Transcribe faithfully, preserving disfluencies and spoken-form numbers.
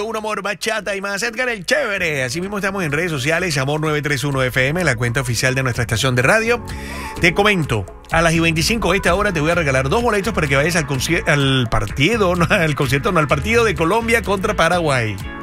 Un amor, bachata y más. Edgar el Chévere. Así mismo estamos en redes sociales, Amor nueve tres uno F M, la cuenta oficial de nuestra estación de radio. Te comento, a las y veinticinco de esta hora te voy a regalar dos boletos para que vayas al, al partido, no al concierto, no al partido de Colombia contra Paraguay.